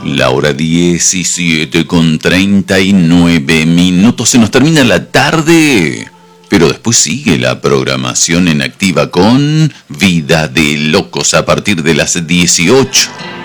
La hora 17:39. Se nos termina la tarde, pero después sigue la programación en activa con Vida de Locos a partir de las 18.